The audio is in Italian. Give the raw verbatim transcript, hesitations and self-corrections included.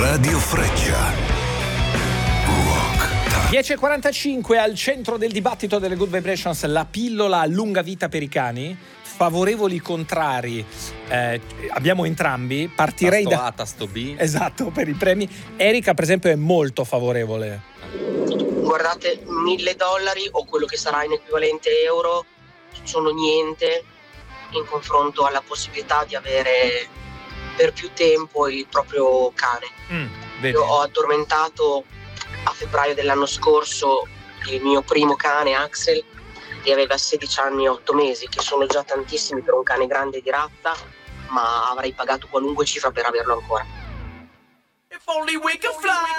Radio Freccia. dieci e quarantacinque al centro del dibattito delle Good Vibrations, la pillola a lunga vita per i cani. Favorevoli, contrari, eh, abbiamo entrambi. Partirei tasto da A, tasto B. Esatto, per i premi. Erika per esempio è molto favorevole. Guardate, mille dollari o quello che sarà in equivalente euro sono niente in confronto alla possibilità di avere per più tempo il proprio cane. Mm, Io ho addormentato a febbraio dell'anno scorso il mio primo cane, Axel, e aveva sedici anni e otto mesi, che sono già tantissimi per un cane grande di razza, ma avrei pagato qualunque cifra per averlo ancora. If only we could fly.